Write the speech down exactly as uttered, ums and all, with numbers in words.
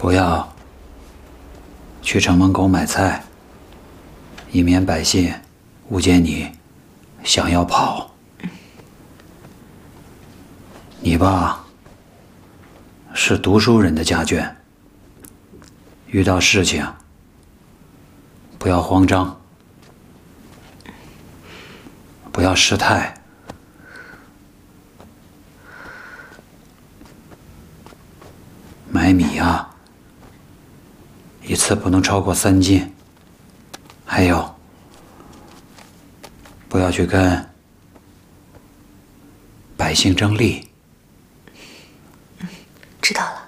不要去城门口买菜，以免百姓误解你想要跑。你爸是读书人的家眷，遇到事情不要慌张，不要失态。买米啊，一次不能超过三斤。还有，不要去跟百姓争利。 知道了。